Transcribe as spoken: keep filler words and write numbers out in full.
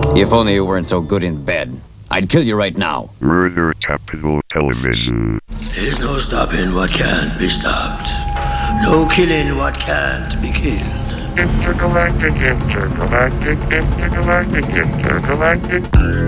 If only you weren't so good in bed. I'd kill you right now. Murder Capital Television. There's no stopping what can't be stopped. No killing what can't be killed. Intergalactic, intergalactic, intergalactic, intergalactic.